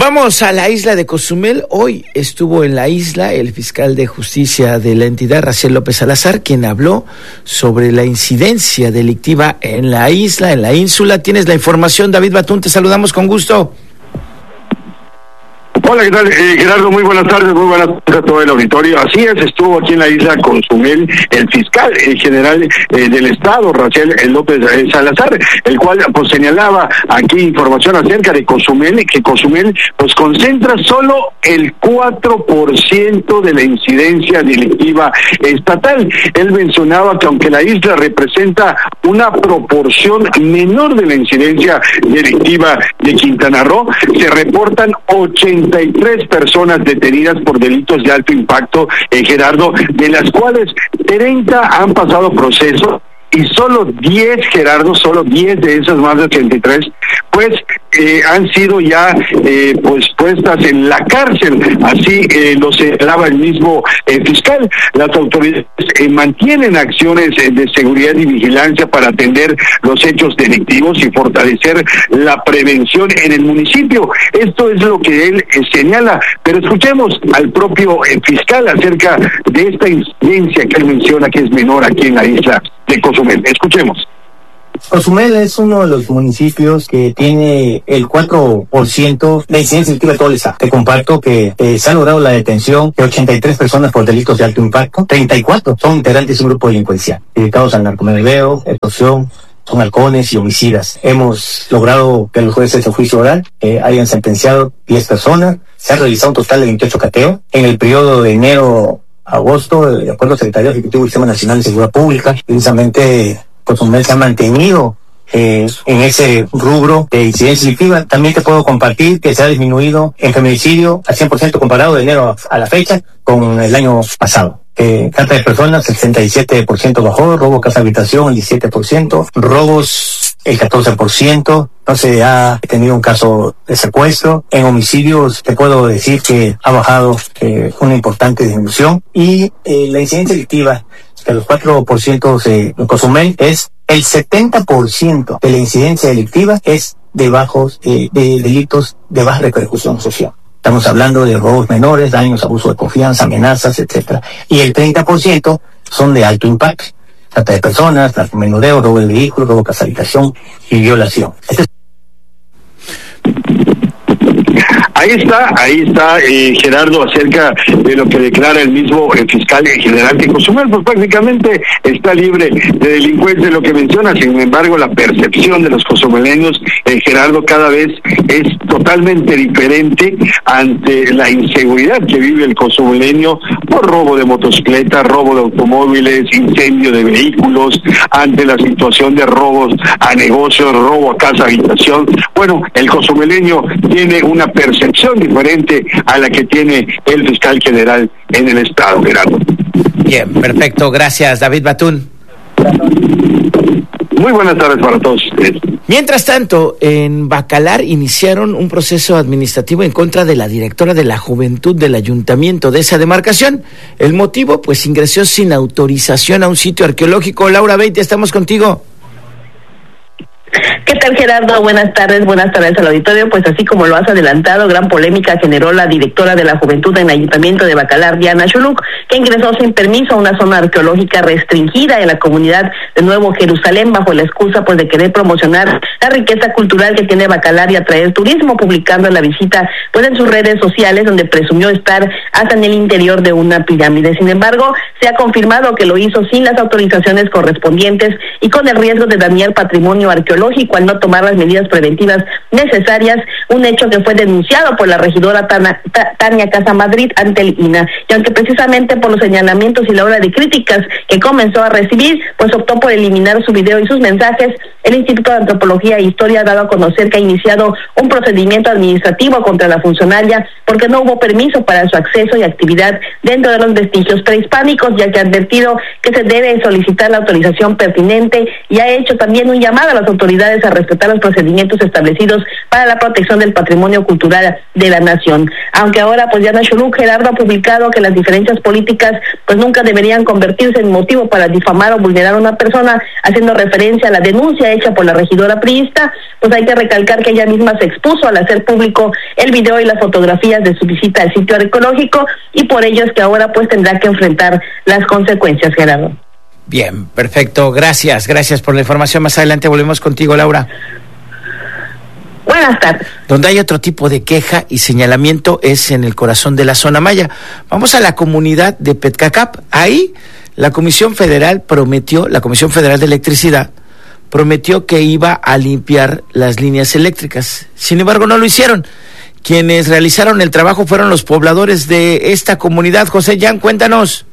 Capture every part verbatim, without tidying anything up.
Vamos a la isla de Cozumel. Hoy estuvo en la isla el fiscal de justicia de la entidad, Raciel López Salazar, quien habló sobre la incidencia delictiva en la isla, en la ínsula. Tienes la información, David Batún, te saludamos con gusto. Hola, ¿qué tal? Eh, Gerardo, muy buenas tardes, muy buenas tardes a todo el auditorio. Así es, estuvo aquí en la isla Cozumel el fiscal el general eh, del Estado, Raciel López eh, Salazar, el cual pues señalaba aquí información acerca de Cozumel, que Cozumel pues concentra solo el cuatro por ciento de la incidencia delictiva estatal. Él mencionaba que aunque la isla representa una proporción menor de la incidencia delictiva de Quintana Roo, se reportan ochenta y tres personas detenidas por delitos de alto impacto, eh, Gerardo, de las cuales treinta han pasado proceso y solo diez, Gerardo, solo diez de esas más de ochenta y tres, pues eh, han sido ya eh, pues puestas en la cárcel. Así eh, lo señalaba el mismo eh, fiscal. Las autoridades eh, mantienen acciones eh, de seguridad y vigilancia para atender los hechos delictivos y fortalecer la prevención en el municipio. Esto es lo que él eh, señala, pero escuchemos al propio eh, fiscal acerca de esta incidencia que él menciona que es menor aquí en la isla de Cozumel. Escuchemos. Cozumel es uno de los municipios que tiene el cuatro por ciento de incidencia delictiva de todo el estado. Te comparto que eh, se ha logrado la detención de ochenta y tres personas por delitos de alto impacto. treinta y cuatro son integrantes de un grupo delincuencial dedicados al narcomenudeo, extorsión, son halcones y homicidas. Hemos logrado que los jueces de juicio oral eh, hayan sentenciado diez personas. Se ha realizado un total de veintiocho cateos. En el periodo de enero a agosto, de acuerdo al Secretario Ejecutivo del Sistema Nacional de Seguridad Pública, precisamente Cozumel se ha mantenido eh, en ese rubro de incidencia delictiva. También te puedo compartir que se ha disminuido en feminicidio al cien por ciento comparado de enero a la fecha con el año pasado. Eh, trata de personas, el sesenta y siete por ciento bajó, robo casa habitación el diecisiete por ciento, robos el catorce por ciento, no se ha tenido un caso de secuestro. En homicidios te puedo decir que ha bajado eh, una importante disminución y eh, la incidencia delictiva que los cuatro por ciento de Cozumel es el setenta por ciento de la incidencia delictiva es de bajos eh, de delitos de baja repercusión social. Estamos hablando de robos menores, daños, abuso de confianza, amenazas, etcétera. Y el treinta por ciento son de alto impacto. Trata de personas, narcomenudeo, robo de vehículos, robo de casa habitación y violación. Este es Ahí está, ahí está eh, Gerardo, acerca de lo que declara el mismo eh, fiscal general que Cozumel, pues prácticamente está libre de delincuencia, lo que menciona. Sin embargo, la percepción de los cozumeleños, eh, Gerardo, cada vez es totalmente diferente ante la inseguridad que vive el cozumeleño por robo de motocicletas, robo de automóviles, incendio de vehículos, ante la situación de robos a negocios, robo a casa habitación. Bueno, el cozumeleño tiene una percepción diferente a la que tiene el fiscal general en el estado, Gerardo. Bien, perfecto, gracias, David Batún. Muy buenas tardes para todos ustedes. Mientras tanto, en Bacalar iniciaron un proceso administrativo en contra de la directora de la Juventud del Ayuntamiento de esa demarcación. El motivo, pues ingresó sin autorización a un sitio arqueológico. Laura Beite, estamos contigo. ¿Qué tal, Gerardo? Buenas tardes, buenas tardes al auditorio. Pues así como lo has adelantado, gran polémica generó la directora de la Juventud en el Ayuntamiento de Bacalar, Diana Chuluc, que ingresó sin permiso a una zona arqueológica restringida en la comunidad de Nuevo Jerusalén bajo la excusa pues de querer promocionar la riqueza cultural que tiene Bacalar y atraer turismo, publicando la visita pues en sus redes sociales, donde presumió estar hasta en el interior de una pirámide. Sin embargo, se ha confirmado que lo hizo sin las autorizaciones correspondientes y con el riesgo de dañar patrimonio arqueológico al no tomar las medidas preventivas necesarias, un hecho que fue denunciado por la regidora Tana, Ta, Tania Casamadrid ante el I N A. Y aunque precisamente por los señalamientos y la ola de críticas que comenzó a recibir, pues optó por eliminar su video y sus mensajes, el Instituto de Antropología e Historia ha dado a conocer que ha iniciado un procedimiento administrativo contra la funcionaria porque no hubo permiso para su acceso y actividad dentro de los vestigios prehispánicos, ya que ha advertido que se debe solicitar la autorización pertinente y ha hecho también un llamado a las autoridades autoridades a respetar los procedimientos establecidos para la protección del patrimonio cultural de la nación. Aunque ahora pues Diana Xuluk, Gerardo, ha publicado que las diferencias políticas pues nunca deberían convertirse en motivo para difamar o vulnerar a una persona, haciendo referencia a la denuncia hecha por la regidora priista, pues hay que recalcar que ella misma se expuso al hacer público el video y las fotografías de su visita al sitio arqueológico, y por ello es que ahora pues tendrá que enfrentar las consecuencias, Gerardo. Bien, perfecto, gracias, gracias por la información. Más adelante volvemos contigo, Laura. Buenas tardes. Donde hay otro tipo de queja y señalamiento es en el corazón de la zona maya. Vamos a la comunidad de Petcacap. Ahí la Comisión Federal prometió, la Comisión Federal de Electricidad, prometió que iba a limpiar las líneas eléctricas. Sin embargo, no lo hicieron. Quienes realizaron el trabajo fueron los pobladores de esta comunidad. José Jan, cuéntanos.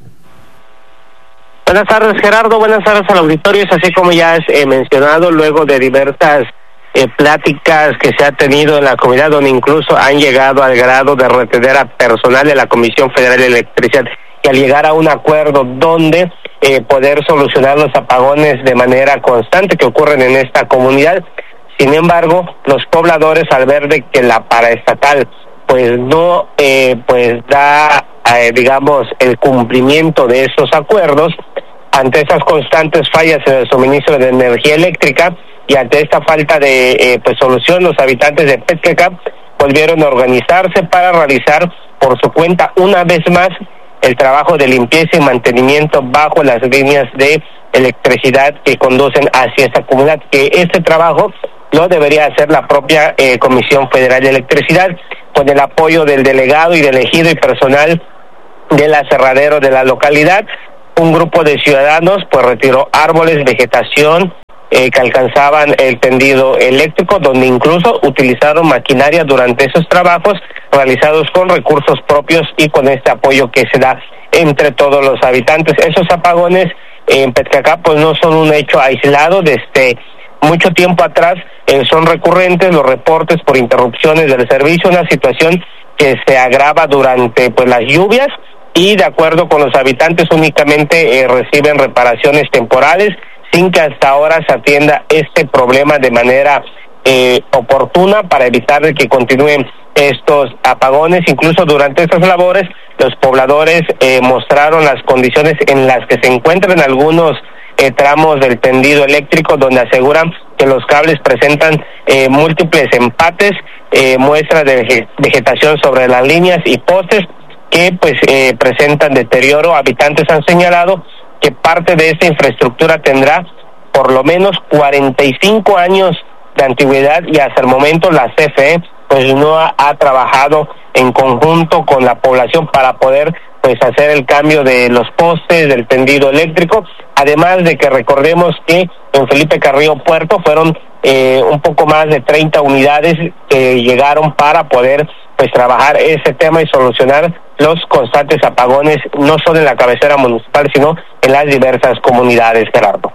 Buenas tardes, Gerardo. Buenas tardes al auditorio. Es así como ya es eh, mencionado, luego de diversas eh, pláticas que se ha tenido en la comunidad, donde incluso han llegado al grado de retener a personal de la Comisión Federal de Electricidad, y al llegar a un acuerdo donde eh, poder solucionar los apagones de manera constante que ocurren en esta comunidad. Sin embargo, los pobladores, al ver de que la paraestatal pues no eh, pues da eh, digamos el cumplimiento de esos acuerdos, ante esas constantes fallas en el suministro de energía eléctrica y ante esta falta de eh, pues solución, los habitantes de Petcacap volvieron a organizarse para realizar por su cuenta una vez más el trabajo de limpieza y mantenimiento bajo las líneas de electricidad que conducen hacia esta comunidad, que este trabajo lo debería hacer la propia eh, Comisión Federal de Electricidad, con el apoyo del delegado y del ejido y personal del aserradero de la localidad. Un grupo de ciudadanos pues retiró árboles, vegetación eh, que alcanzaban el tendido eléctrico, donde incluso utilizaron maquinaria durante esos trabajos realizados con recursos propios y con este apoyo que se da entre todos los habitantes. Esos apagones en Petcacap pues no son un hecho aislado. Desde mucho tiempo atrás eh, son recurrentes los reportes por interrupciones del servicio, una situación que se agrava durante pues las lluvias, y de acuerdo con los habitantes únicamente eh, reciben reparaciones temporales sin que hasta ahora se atienda este problema de manera eh, oportuna para evitar de que continúen estos apagones. Incluso durante estas labores los pobladores eh, mostraron las condiciones en las que se encuentran algunos eh, tramos del tendido eléctrico, donde aseguran que los cables presentan eh, múltiples empates, eh, muestras de vegetación sobre las líneas y postes que pues eh, presentan deterioro. Habitantes han señalado que parte de esta infraestructura tendrá por lo menos cuarenta y cinco años de antigüedad, y hasta el momento la C F E pues no ha, ha trabajado en conjunto con la población para poder pues hacer el cambio de los postes del tendido eléctrico. Además de que recordemos que en Felipe Carrillo Puerto fueron eh, un poco más de treinta unidades que llegaron para poder pues trabajar ese tema y solucionar los constantes apagones, no solo en la cabecera municipal, sino en las diversas comunidades, Gerardo.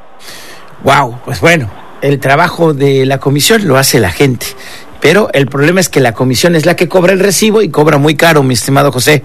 Wow, pues bueno, el trabajo de la comisión lo hace la gente, pero el problema es que la comisión es la que cobra el recibo y cobra muy caro, mi estimado José.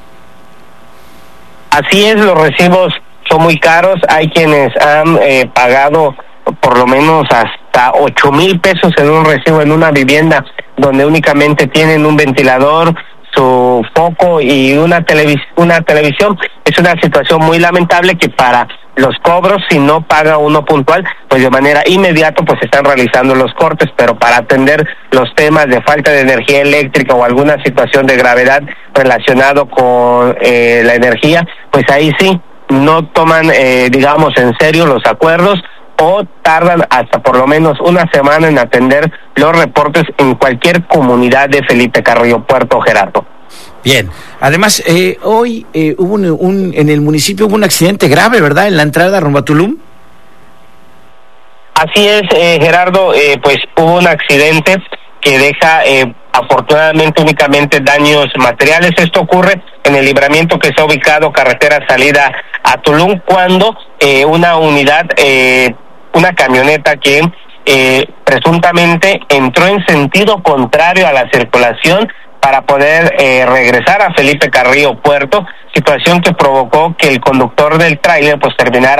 Así es, los recibos son muy caros. Hay quienes han eh, pagado por lo menos hasta ocho mil pesos en un recibo en una vivienda donde únicamente tienen un ventilador, su foco y una televis- una televisión. Es una situación muy lamentable que para los cobros, si no paga uno puntual, pues de manera inmediata pues se están realizando los cortes, pero para atender los temas de falta de energía eléctrica o alguna situación de gravedad relacionado con eh, la energía, pues ahí sí no toman eh, digamos en serio los acuerdos, o tardan hasta por lo menos una semana en atender los reportes en cualquier comunidad de Felipe Carrillo Puerto, Gerardo. Bien, además eh, hoy eh, hubo un, un, en el municipio hubo un accidente grave, ¿verdad?, en la entrada rumbo a Tulum. Así es, eh, Gerardo, eh, pues hubo un accidente que deja eh, afortunadamente únicamente daños materiales. Esto ocurre en el libramiento que está ubicado carretera salida a Tulum, cuando eh, una unidad, eh, una camioneta que eh, presuntamente entró en sentido contrario a la circulación para poder eh, regresar a Felipe Carrillo Puerto, situación que provocó que el conductor del tráiler pues terminara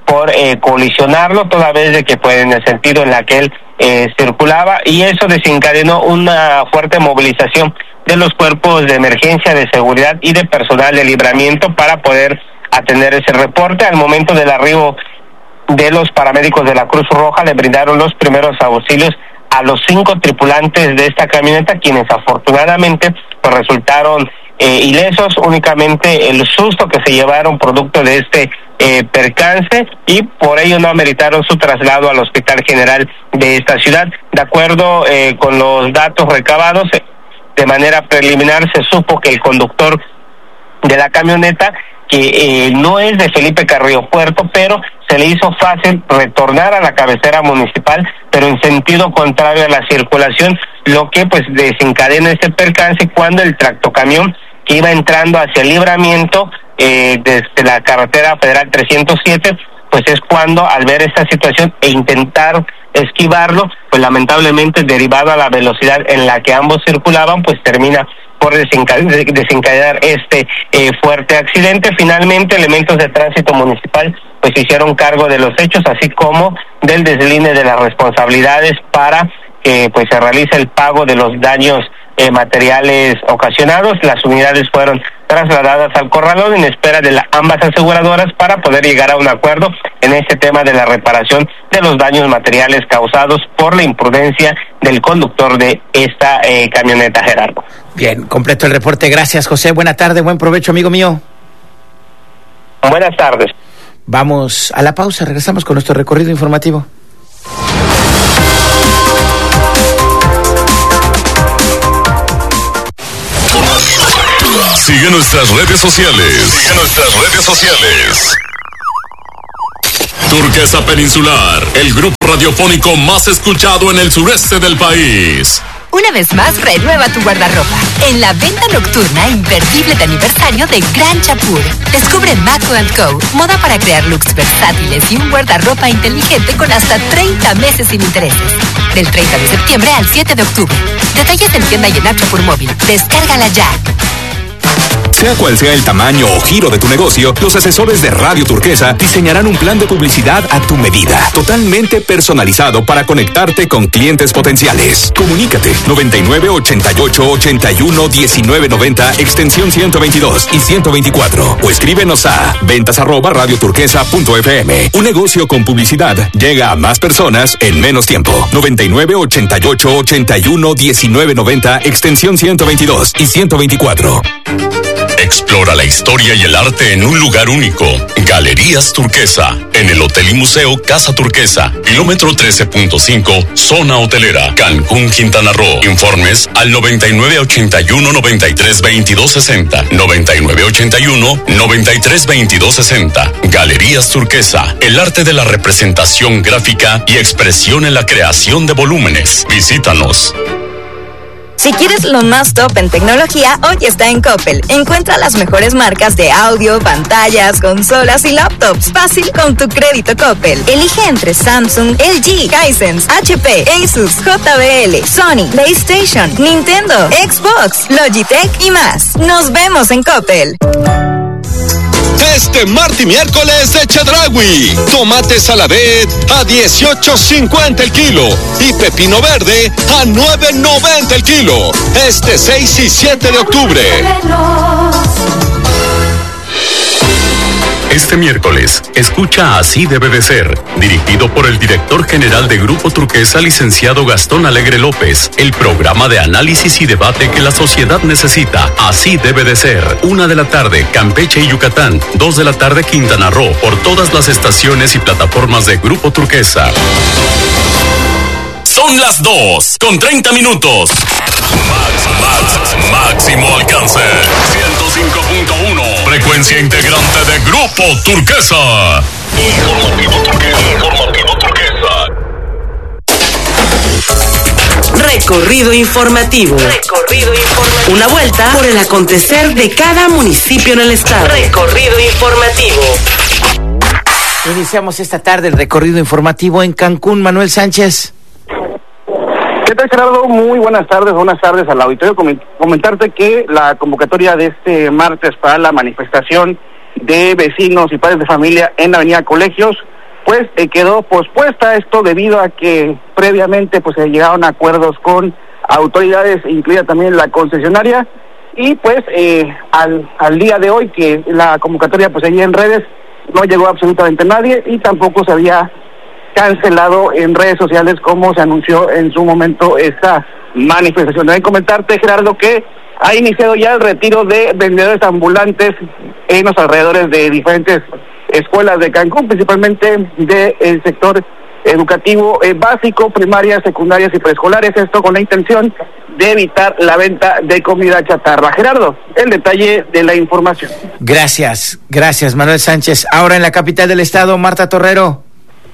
por eh, colisionarlo, toda vez de que pues en el sentido en la que él eh, circulaba, y eso desencadenó una fuerte movilización de los cuerpos de emergencia, de seguridad y de personal de libramiento para poder atender ese reporte. Al momento del arribo de los paramédicos de la Cruz Roja, le brindaron los primeros auxilios a los cinco tripulantes de esta camioneta, quienes afortunadamente pues resultaron eh, ilesos, únicamente el susto que se llevaron producto de este eh, percance, y por ello no ameritaron su traslado al Hospital General de esta ciudad. De acuerdo eh, con los datos recabados, eh, de manera preliminar se supo que el conductor de la camioneta, que eh, no es de Felipe Carrillo Puerto, pero se le hizo fácil retornar a la cabecera municipal, pero en sentido contrario a la circulación, lo que pues desencadena este percance cuando el tractocamión que iba entrando hacia el libramiento eh, desde la carretera federal trescientos siete, pues es cuando al ver esta situación e intentar esquivarlo, pues lamentablemente derivado a la velocidad en la que ambos circulaban, pues termina por desencadenar, desencadenar este eh, fuerte accidente. Finalmente, elementos de tránsito municipal pues hicieron cargo de los hechos, así como del desline de las responsabilidades para que pues se realice el pago de los daños eh, materiales ocasionados. Las unidades fueron trasladadas al corralón en espera de la, ambas aseguradoras para poder llegar a un acuerdo en este tema de la reparación de los daños materiales causados por la imprudencia del conductor de esta eh, camioneta, Gerardo. Bien, completo el reporte. Gracias, José. Buena tarde, buen provecho, amigo mío. Buenas tardes. Vamos a la pausa, regresamos con nuestro recorrido informativo. Sigue nuestras redes sociales. Sigue nuestras redes sociales. Turquesa Peninsular, el grupo radiofónico más escuchado en el sureste del país. Una vez más, renueva tu guardarropa en la venta nocturna imperdible de aniversario de Gran Chapur. Descubre Maco and Co, moda para crear looks versátiles y un guardarropa inteligente con hasta treinta meses sin intereses. Del treinta de septiembre al siete de octubre. Detalles en tienda y en app Chapur Móvil. Descárgala ya. Sea cual sea el tamaño o giro de tu negocio, los asesores de Radio Turquesa diseñarán un plan de publicidad a tu medida, totalmente personalizado para conectarte con clientes potenciales. Comunícate noventa y nueve, ochenta y ocho, ochenta y uno, diecinueve noventa, extensión ciento veintidós y ciento veinticuatro, o escríbenos a ventas arroba radioturquesa punto f m. Un negocio con publicidad llega a más personas en menos tiempo. noventa y nueve, ochenta y ocho, ochenta y uno, diecinueve noventa, extensión ciento veintidós y ciento veinticuatro. Explora la historia y el arte en un lugar único. Galerías Turquesa, en el Hotel y Museo Casa Turquesa, kilómetro trece punto cinco, zona hotelera, Cancún, Quintana Roo. Informes al noventa y nueve, ochenta y uno, noventa y tres, veintidós sesenta, noventa y nueve, ochenta y uno, noventa y tres, veintidós sesenta. Galerías Turquesa, el arte de la representación gráfica y expresión en la creación de volúmenes. Visítanos. Si quieres lo más top en tecnología, hoy está en Coppel. Encuentra las mejores marcas de audio, pantallas, consolas y laptops. Fácil con tu crédito Coppel. Elige entre Samsung, L G, Hisense, H P, Asus, J B L, Sony, PlayStation, Nintendo, Xbox, Logitech y más. Nos vemos en Coppel. Este martes y miércoles de Chedraui, tomate saladet a dieciocho cincuenta el kilo y pepino verde a nueve noventa el kilo. Este seis y siete de octubre. Este miércoles, escucha Así debe de ser, dirigido por el director general de Grupo Turquesa, licenciado Gastón Alegre López, el programa de análisis y debate que la sociedad necesita. Así debe de ser. Una de la tarde, Campeche y Yucatán. Dos de la tarde, Quintana Roo, por todas las estaciones y plataformas de Grupo Turquesa. Son las dos, con treinta minutos. Max, Max, máximo alcance. ciento cinco punto uno. Frecuencia integrante de Grupo Turquesa. Informativo Turquesa. Informativo Turquesa. Recorrido informativo. Recorrido informativo. Una vuelta por el acontecer de cada municipio en el estado. Recorrido informativo. Iniciamos esta tarde el recorrido informativo en Cancún. Manuel Sánchez. ¿Qué tal, Gerardo? Muy buenas tardes, buenas tardes al auditorio. Comentarte que la convocatoria de este martes para la manifestación de vecinos y padres de familia en la avenida Colegios pues eh, quedó pospuesta, esto debido a que previamente pues se llegaron a acuerdos con autoridades, incluida también la concesionaria, y pues eh, al, al día de hoy que la convocatoria pues seguía en redes, no llegó absolutamente nadie y tampoco se había cancelado en redes sociales como se anunció en su momento esta manifestación. Deben comentarte, Gerardo, que ha iniciado ya el retiro de vendedores ambulantes en los alrededores de diferentes escuelas de Cancún, principalmente del sector educativo eh, básico, primarias, secundarias y preescolares, esto con la intención de evitar la venta de comida chatarra. Gerardo, el detalle de la información. Gracias, gracias Manuel Sánchez. Ahora en la capital del estado, Marta Torrero.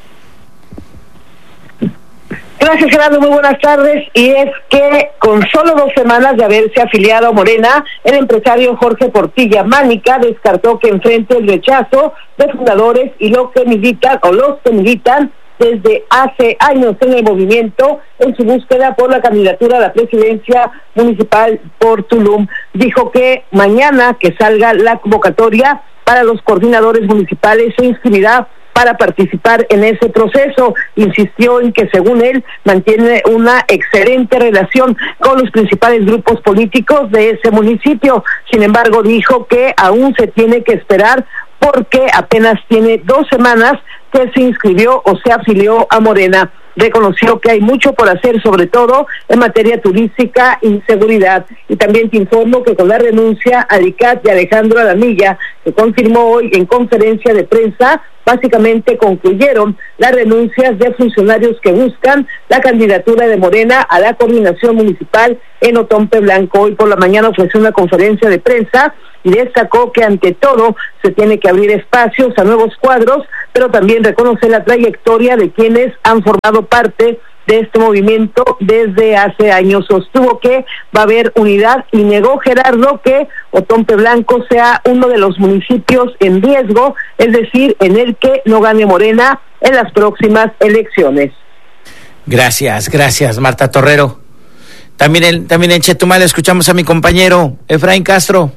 Gracias, Gerardo, muy buenas tardes. Y es que con solo dos semanas de haberse afiliado a Morena, el empresario Jorge Portilla Mánica descartó que enfrente el rechazo de fundadores y los que militan o los que militan desde hace años en el movimiento en su búsqueda por la candidatura a la presidencia municipal por Tulum. Dijo que mañana que salga la convocatoria para los coordinadores municipales se inscribirá para participar en ese proceso. Insistió en que según él mantiene una excelente relación con los principales grupos políticos de ese municipio. Sin embargo, dijo que aún se tiene que esperar porque apenas tiene dos semanas que se inscribió o se afilió a Morena. Reconoció que hay mucho por hacer, sobre todo en materia turística y seguridad. Y también te informo que con la renuncia a Licat y Alejandro Alamilla, que confirmó hoy en conferencia de prensa, básicamente concluyeron las renuncias de funcionarios que buscan la candidatura de Morena a la coordinación municipal en Otompe Blanco. Hoy por la mañana ofreció una conferencia de prensa y destacó que ante todo se tiene que abrir espacios a nuevos cuadros, pero también reconocer la trayectoria de quienes han formado parte de este movimiento desde hace años. Sostuvo que va a haber unidad y negó, Gerardo, que Otompe Blanco sea uno de los municipios en riesgo, es decir, en el que no gane Morena en las próximas elecciones. Gracias, gracias Marta Torrero. También en, también en Chetumal escuchamos a mi compañero Efraín Castro.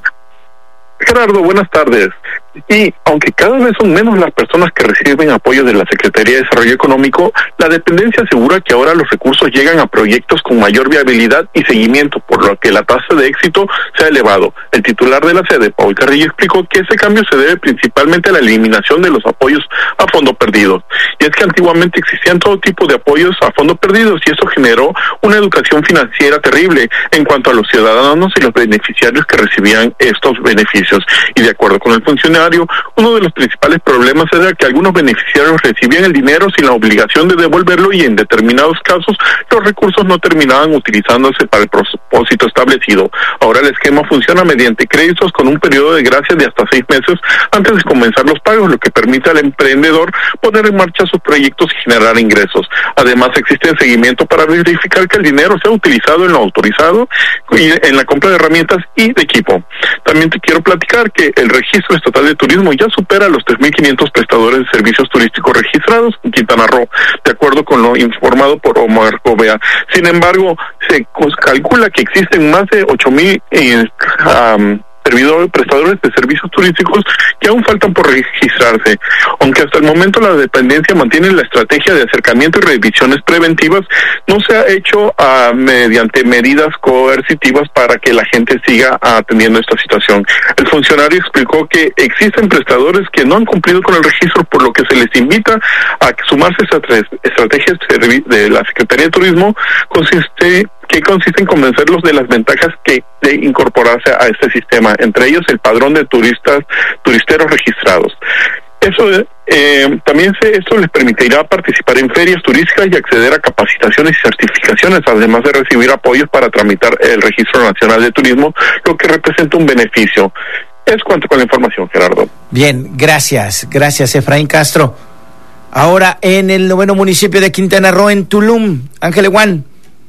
Gerardo, buenas tardes. Y aunque cada vez son menos las personas que reciben apoyo de la Secretaría de Desarrollo Económico, la dependencia asegura que ahora los recursos llegan a proyectos con mayor viabilidad y seguimiento, por lo que la tasa de éxito se ha elevado. El titular de la sede, Paul Carrillo, explicó que ese cambio se debe principalmente a la eliminación de los apoyos a fondo perdido. Y es que antiguamente existían todo tipo de apoyos a fondo perdidos y eso generó una educación financiera terrible en cuanto a los ciudadanos y los beneficiarios que recibían estos beneficios. Y de acuerdo con el funcionario, uno de los principales problemas era que algunos beneficiarios recibían el dinero sin la obligación de devolverlo y en determinados casos los recursos no terminaban utilizándose para el propósito establecido. Ahora el esquema funciona mediante créditos con un periodo de gracia de hasta seis meses antes de comenzar los pagos, lo que permite al emprendedor poner en marcha sus proyectos y generar ingresos. Además existe el seguimiento para verificar que el dinero sea utilizado en lo autorizado y en la compra de herramientas y de equipo. También te quiero platicar que el registro estatal de turismo ya supera los tres mil quinientos prestadores de servicios turísticos registrados en Quintana Roo, de acuerdo con lo informado por Omar Gobea. Sin embargo, se calcula que existen más de ocho mil eh, um, servidores, prestadores de servicios turísticos que aún faltan por registrarse. Aunque hasta el momento la dependencia mantiene la estrategia de acercamiento y revisiones preventivas, no se ha hecho uh, mediante medidas coercitivas para que la gente siga atendiendo esta situación. El funcionario explicó que existen prestadores que no han cumplido con el registro, por lo que se les invita a sumarse a esta estrategia de la Secretaría de Turismo, consiste que consiste en convencerlos de las ventajas que de incorporarse a este sistema, entre ellos el padrón de turistas, turisteros registrados. Eso eh, también se, esto les permitirá participar en ferias turísticas y acceder a capacitaciones y certificaciones, además de recibir apoyos para tramitar el Registro Nacional de Turismo, lo que representa un beneficio. Es cuanto con la información, Gerardo. Bien, gracias, gracias Efraín Castro. Ahora en el noveno municipio de Quintana Roo, en Tulum, Ángel Eguán.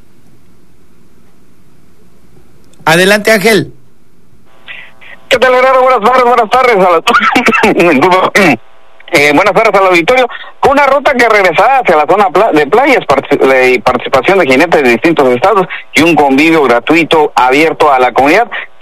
Adelante, Ángel. ¿Qué tal, Gerardo? Buenas tardes, buenas tardes a la... eh, buenas tardes al auditorio. Una ruta que regresará hacia la zona de playas, y participación de jinetes de distintos estados y un convivio gratuito abierto a la comunidad.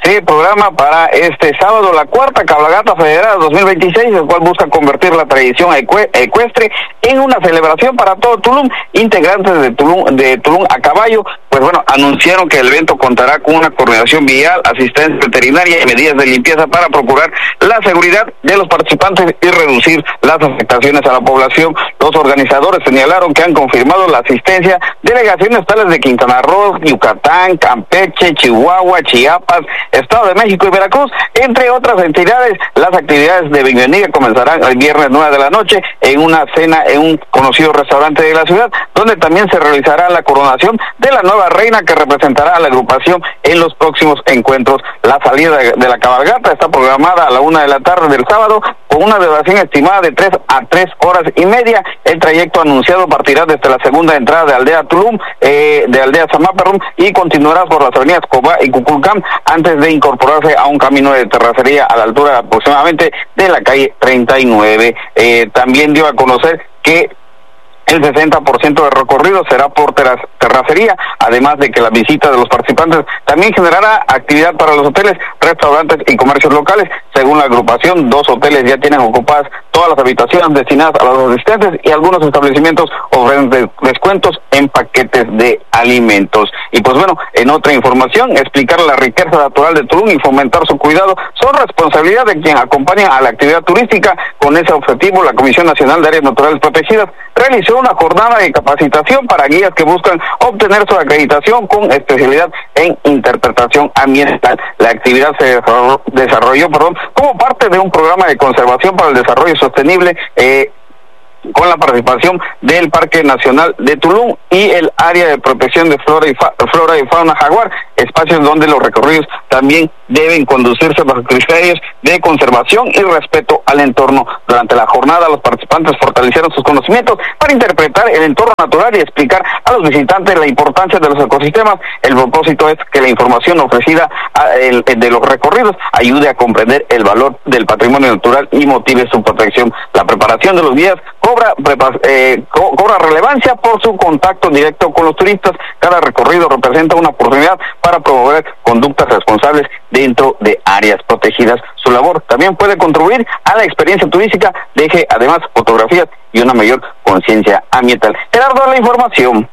se programa para este sábado la cuarta cabalgata federal dos mil veintiséis, el cual busca convertir la tradición ecue- ecuestre en una celebración para todo Tulum. Integrantes de Tulum, de Tulum a caballo, pues bueno, anunciaron que el evento contará con una coordinación vial, asistencia veterinaria y medidas de limpieza para procurar la seguridad de los participantes y reducir las afectaciones a la población. Los organizadores señalaron que han confirmado la asistencia delegaciones tales de Quintana Roo, Yucatán, Campeche, Chihuahua, Chiapas, Estado de México y Veracruz, entre otras entidades. Las actividades de bienvenida comenzarán el viernes nueve de la noche en una cena en un conocido restaurante de la ciudad, donde también se realizará la coronación de la nueva reina que representará a la agrupación en los próximos encuentros. La salida de la cabalgata está programada a la una de la tarde del sábado, con una duración estimada de tres a tres horas y media. El trayecto anunciado partirá desde la segunda entrada de Aldea Tulum, eh, de Aldea Zamaperrum, y continuará por las avenidas Cobá y Cuculcán, antes de incorporarse a un camino de terracería a la altura aproximadamente de la calle treinta y nueve. Eh, también dio a conocer que el sesenta por ciento del recorrido será por terra- terracería, además de que la visita de los participantes también generará actividad para los hoteles, restaurantes y comercios locales. Según la agrupación, dos hoteles ya tienen ocupadas todas las habitaciones destinadas a los asistentes y algunos establecimientos ofrecen de- descuentos en paquetes de alimentos. Y pues bueno, en otra información, explicar la riqueza natural de Tulum y fomentar su cuidado son responsabilidad de quien acompaña a la actividad turística. Con ese objetivo, la Comisión Nacional de Áreas Naturales Protegidas realizó una jornada de capacitación para guías que buscan obtener su acreditación con especialidad en interpretación ambiental. La actividad se desarrolló, desarrolló perdón, como parte de un programa de conservación para el desarrollo sostenible, eh, con la participación del Parque Nacional de Tulum y el Área de Protección de Flora y, Fa- Flora y Fauna Jaguar, espacios donde los recorridos también deben conducirse bajo criterios de conservación y respeto al entorno. Durante la jornada, los participantes fortalecieron sus conocimientos para interpretar el entorno natural y explicar a los visitantes la importancia de los ecosistemas. El propósito es que la información ofrecida a, el, de los recorridos ayude a comprender el valor del patrimonio natural y motive su protección. La preparación de los guías cobra, prepa, eh, co- cobra relevancia por su contacto directo con los turistas. Cada recorrido representa una oportunidad para promover conductas responsables dentro de áreas protegidas. Su labor también puede contribuir a la experiencia turística, deje además fotografías y una mayor conciencia ambiental. Gerardo, la información.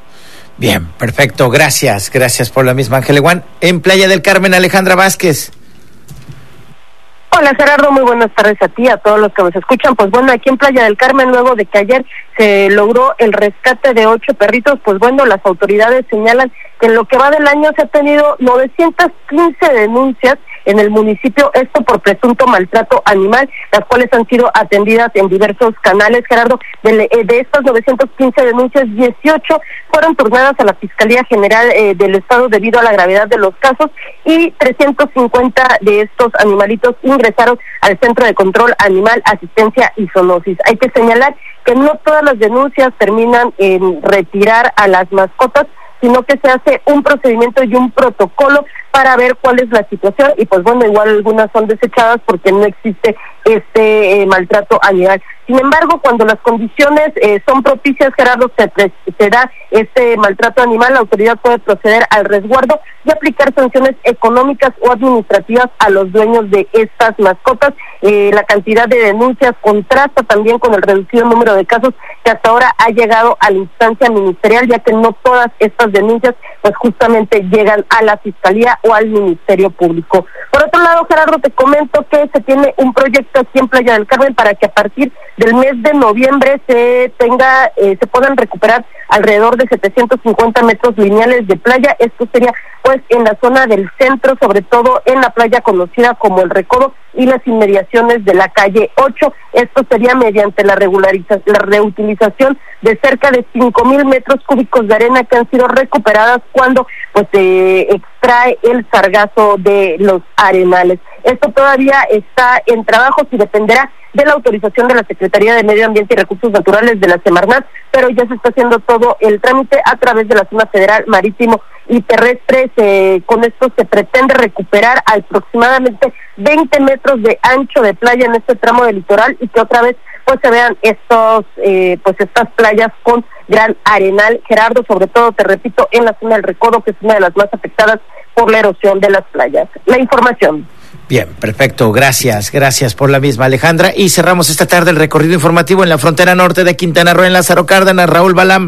Bien, perfecto, gracias, gracias por la misma, Ángel Eguán. En Playa del Carmen, Alejandra Vázquez. Hola Gerardo, muy buenas tardes a ti, a todos los que nos escuchan. Pues bueno, aquí en Playa del Carmen, luego de que ayer se logró el rescate de ocho perritos, pues bueno, las autoridades señalan que en lo que va del año se ha tenido novecientas quince denuncias en el municipio, esto por presunto maltrato animal, las cuales han sido atendidas en diversos canales. Gerardo, de, de estas novecientas quince denuncias, dieciocho fueron turnadas a la Fiscalía General eh, del Estado debido a la gravedad de los casos, y trescientos cincuenta de estos animalitos ingresaron al Centro de Control Animal, Asistencia y Zoonosis. Hay que señalar que no todas las denuncias terminan en retirar a las mascotas, sino que se hace un procedimiento y un protocolo para ver cuál es la situación, y pues bueno, igual algunas son desechadas porque no existe este eh, maltrato animal. Sin embargo, cuando las condiciones eh, son propicias, Gerardo, se, se da este maltrato animal, la autoridad puede proceder al resguardo y aplicar sanciones económicas o administrativas a los dueños de estas mascotas. Eh, la cantidad de denuncias contrasta también con el reducido número de casos que hasta ahora ha llegado a la instancia ministerial, ya que no todas estas denuncias pues justamente llegan a la Fiscalía o al Ministerio Público. Por otro lado, Gerardo, te comento que se tiene un proyecto aquí en Playa del Carmen para que a partir del mes de noviembre se tenga, eh, se puedan recuperar alrededor de setecientos cincuenta metros lineales de playa. Esto sería pues en la zona del centro, sobre todo en la playa conocida como El Recodo y las inmediaciones de la calle ocho. Esto sería mediante la regularización, la reutilización de cerca de cinco mil metros cúbicos de arena que han sido recuperadas cuando pues se extrae el sargazo de los arenales. Esto todavía está en trabajos y dependerá de la autorización de la Secretaría de Medio Ambiente y Recursos Naturales de la Semarnat, pero ya se está haciendo todo el trámite a través de la zona federal, marítimo y terrestre. Se, con esto se pretende recuperar aproximadamente veinte metros de ancho de playa en este tramo del litoral, y que otra vez pues se vean estos eh, pues estas playas con gran arenal, Gerardo, sobre todo, te repito, en la zona del Recodo, que es una de las más afectadas por la erosión de las playas. La información. Bien, perfecto, gracias, gracias por la misma, Alejandra. Y cerramos esta tarde el recorrido informativo en la frontera norte de Quintana Roo, en Lázaro Cárdenas. Raúl Balam.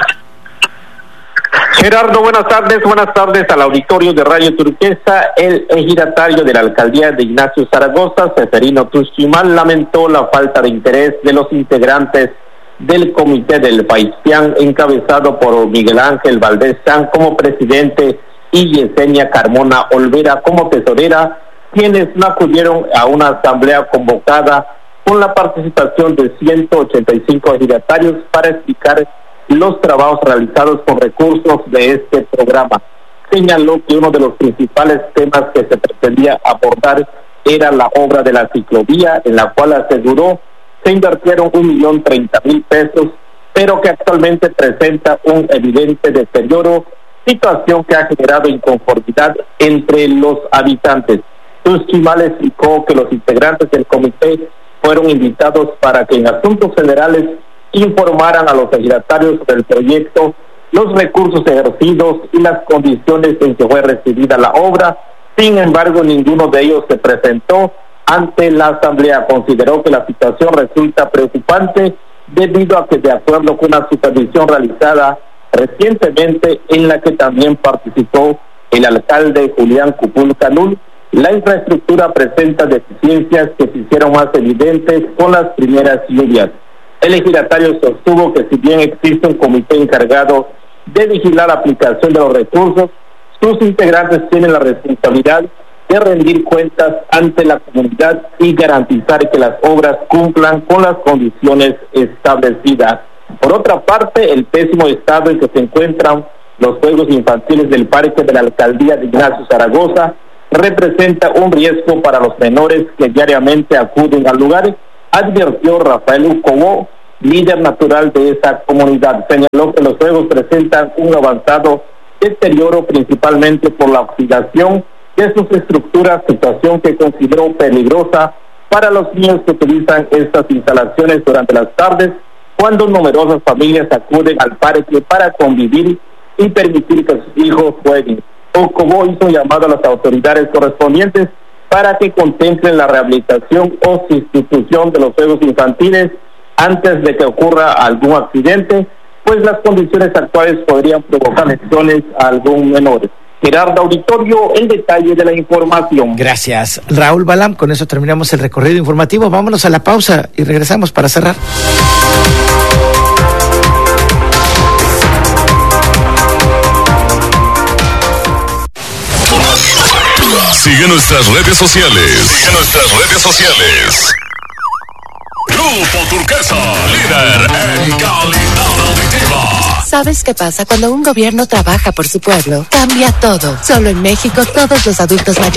Gerardo, buenas tardes, buenas tardes al auditorio de Radio Turquesa. El ejidatario de la alcaldía de Ignacio Zaragoza, Seferino Tuxchimal, lamentó la falta de interés de los integrantes del comité del Paispián, encabezado por Miguel Ángel Valdés San como presidente y Yesenia Carmona Olvera como tesorera, quienes no acudieron a una asamblea convocada con la participación de ciento ochenta y cinco ejidatarios para explicar los trabajos realizados con recursos de este programa. Señaló que uno de los principales temas que se pretendía abordar era la obra de la ciclovía, en la cual aseguró se invirtieron un millón treinta mil pesos, pero que actualmente presenta un evidente deterioro, situación que ha generado inconformidad entre los habitantes. Tuxchimal explicó que los integrantes del comité fueron invitados para que en asuntos generales informaran a los ejidatarios del proyecto, los recursos ejercidos y las condiciones en que fue recibida la obra. Sin embargo, ninguno de ellos se presentó ante la asamblea. Consideró que la situación resulta preocupante debido a que, de acuerdo con una supervisión realizada recientemente en la que también participó el alcalde Julián Cupul Canul, la infraestructura presenta deficiencias que se hicieron más evidentes con las primeras lluvias. El ejidatario sostuvo que si bien existe un comité encargado de vigilar la aplicación de los recursos, sus integrantes tienen la responsabilidad de rendir cuentas ante la comunidad y garantizar que las obras cumplan con las condiciones establecidas. Por otra parte, el pésimo estado en que se encuentran los juegos infantiles del parque de la alcaldía de Ignacio Zaragoza representa un riesgo para los menores que diariamente acuden al lugar, advirtió Rafael Ucobó, líder natural de esa comunidad. Señaló que los juegos presentan un avanzado deterioro principalmente por la oxidación de sus estructuras, situación que consideró peligrosa para los niños que utilizan estas instalaciones durante las tardes, cuando numerosas familias acuden al parque para convivir y permitir que sus hijos jueguen. Ucobó hizo un llamado a las autoridades correspondientes para que contemplen la rehabilitación o sustitución de los juegos infantiles antes de que ocurra algún accidente, pues las condiciones actuales podrían provocar lesiones a algún menor. Gerardo Auditorio, el detalle de la información. Gracias, Raúl Balam. Con eso terminamos el recorrido informativo. Vámonos a la pausa y regresamos para cerrar. Sigue nuestras redes sociales. Sigue nuestras redes sociales. Grupo Turquesa, líder en calidad auditiva. ¿Sabes qué pasa cuando un gobierno trabaja por su pueblo? Cambia todo. Solo en México todos los adultos mayores